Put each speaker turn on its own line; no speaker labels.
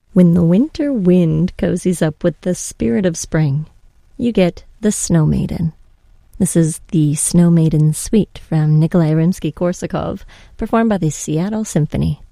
When the winter wind cozies up with the spirit of spring, you get the Snow Maiden. This is the Snow Maiden Suite from Nikolai Rimsky-Korsakov, performed by the Seattle Symphony.